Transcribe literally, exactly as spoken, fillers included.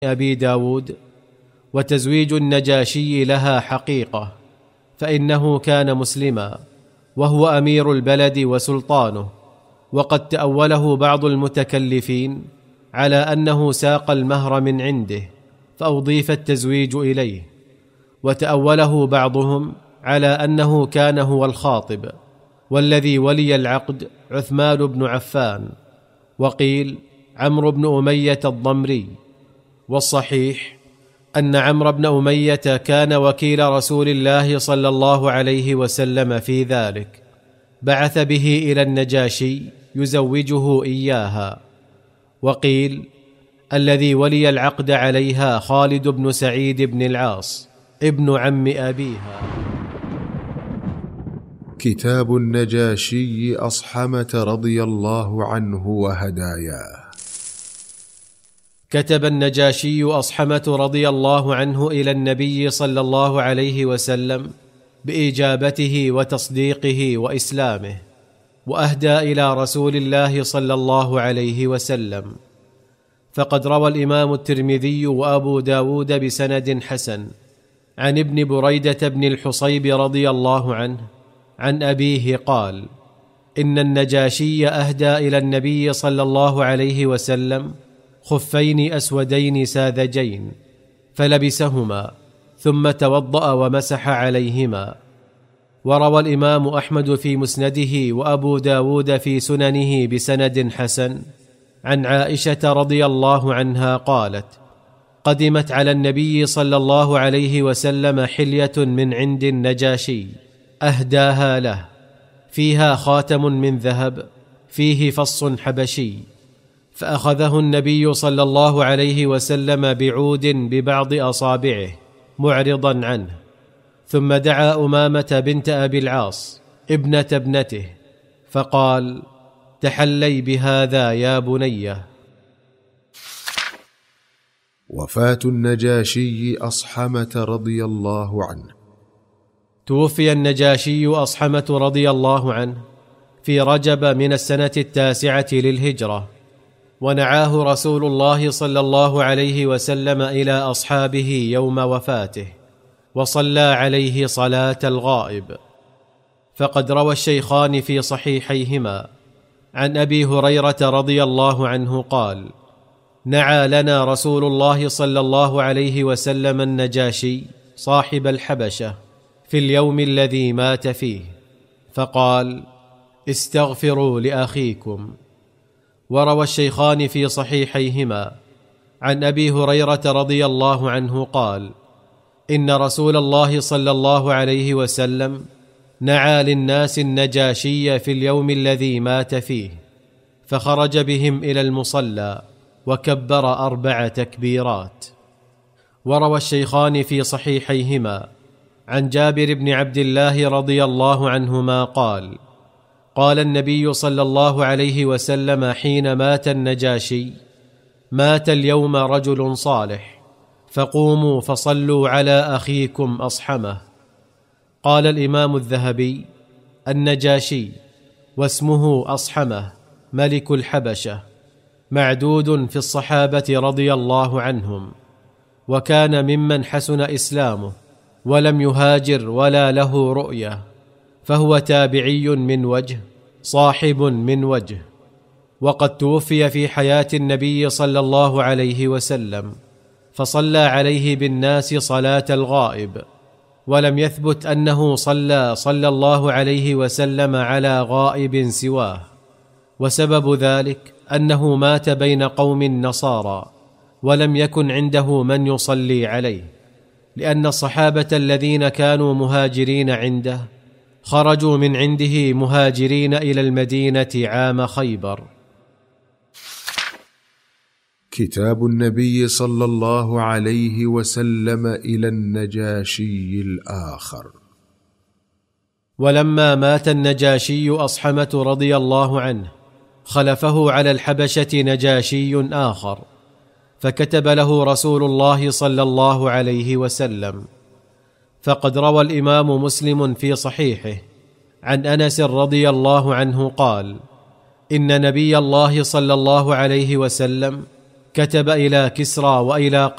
أبي داود: وتزويج النجاشي لها حقيقة، فإنه كان مسلما وهو أمير البلد وسلطانه، وقد تأوله بعض المتكلفين على أنه ساق المهر من عنده فأضيف التزويج إليه، وتأوله بعضهم على أنه كان هو الخاطب، والذي ولي العقد عثمان بن عفان، وقيل عمرو بن أمية الضمري. والصحيح أن عمرو بن أمية كان وكيل رسول الله صلى الله عليه وسلم في ذلك، بعث به إلى النجاشي يزوجه إياها. وقيل الذي ولي العقد عليها خالد بن سعيد بن العاص ابن عم أبيها. كتاب النجاشي أصحمة رضي الله عنه وهداياه. كتب النجاشي أصحمة رضي الله عنه إلى النبي صلى الله عليه وسلم بإجابته وتصديقه وإسلامه، وأهدى إلى رسول الله صلى الله عليه وسلم. فقد روى الإمام الترمذي وأبو داود بسند حسن عن ابن بريدة بن الحصيب رضي الله عنه عن أبيه قال: إن النجاشي أهدى إلى النبي صلى الله عليه وسلم خفين أسودين ساذجين، فلبسهما ثم توضأ ومسح عليهما. وروى الإمام أحمد في مسنده وأبو داود في سننه بسند حسن عن عائشة رضي الله عنها قالت: قدمت على النبي صلى الله عليه وسلم حلية من عند النجاشي أهداها له، فيها خاتم من ذهب فيه فص حبشي، فأخذه النبي صلى الله عليه وسلم بعود ببعض أصابعه معرضا عنه، ثم دعا أمامة بنت أبي العاص ابنة ابنته فقال: تحلي بهذا يا بنيه. وفاة النجاشي أصحمة رضي الله عنه. توفي النجاشي أصحمة رضي الله عنه في رجب من السنة التاسعة للهجرة، ونعاه رسول الله صلى الله عليه وسلم إلى أصحابه يوم وفاته، وصلى عليه صلاة الغائب. فقد روى الشيخان في صحيحيهما عن أبي هريرة رضي الله عنه قال: نعى لنا رسول الله صلى الله عليه وسلم النجاشي صاحب الحبشة في اليوم الذي مات فيه، فقال: استغفروا لأخيكم. وروى الشيخان في صحيحيهما عن أبي هريرة رضي الله عنه قال: إن رسول الله صلى الله عليه وسلم نعى للناس النجاشي في اليوم الذي مات فيه، فخرج بهم إلى المصلى وكبر أربع تكبيرات. وروى الشيخان في صحيحيهما عن جابر بن عبد الله رضي الله عنهما قال: قال النبي صلى الله عليه وسلم حين مات النجاشي: مات اليوم رجل صالح، فقوموا فصلوا على أخيكم أصحمه. قال الإمام الذهبي: النجاشي واسمه أصحمه ملك الحبشة، معدود في الصحابة رضي الله عنهم، وكان ممن حسن إسلامه ولم يهاجر ولا له رؤية، فهو تابعي من وجه صاحب من وجه. وقد توفي في حياة النبي صلى الله عليه وسلم، فصلى عليه بالناس صلاة الغائب، ولم يثبت أنه صلى صلى الله عليه وسلم على غائب سواه. وسبب ذلك أنه مات بين قوم نصارى، ولم يكن عنده من يصلي عليه، لأن الصحابة الذين كانوا مهاجرين عنده خرجوا من عنده مهاجرين إلى المدينة عام خيبر. كتاب النبي صلى الله عليه وسلم إلى النجاشي الآخر. ولما مات النجاشي أصحمة رضي الله عنه، خلفه على الحبشة نجاشي آخر، فكتب له رسول الله صلى الله عليه وسلم. فقد روى الإمام مسلم في صحيحه عن أنس رضي الله عنه قال: إن نبي الله صلى الله عليه وسلم كتب الى كسرى والى